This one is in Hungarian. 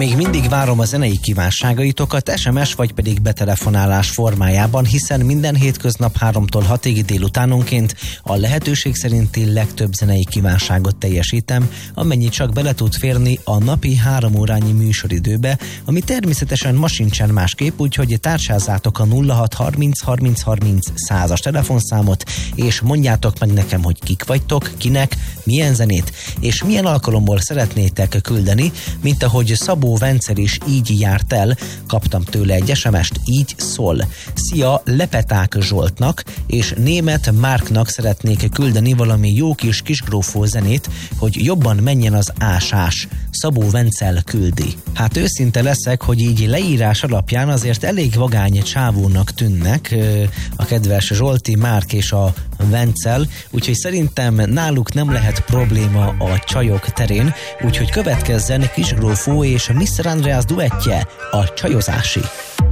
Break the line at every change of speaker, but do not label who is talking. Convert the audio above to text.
Még mindig várom a zenei kívánságaitokat SMS vagy pedig betelefonálás formájában, hiszen minden hétköznap 3-tól 6-ig délutánonként a lehetőség szerinti legtöbb zenei kívánságot teljesítem, amennyi csak bele tud férni a napi 3 órányi műsoridőbe, ami természetesen ma sincsen másképp, úgyhogy tárcsázátok a 0630 30 30 100-as telefonszámot, és mondjátok meg nekem, hogy kik vagytok, kinek, milyen zenét, és milyen alkalomból szeretnétek küldeni, mint ahogy Szabó Vencel is így járt el, kaptam tőle egy SMS-t, így szól. Szia, Lepeták Zsoltnak és Német Márknak szeretnék küldeni valami jó kis kisgrófó zenét, hogy jobban menjen az ásás. Szabó Vencel küldi. Hát őszinte leszek, hogy így leírás alapján azért elég vagány csávónak tűnnek a kedves Zsolti, Márk és a Vencel, úgyhogy szerintem náluk nem lehet probléma a csajok terén, úgyhogy következzen Kisgrófó és Mr. Andreas duettje, a Csajozási.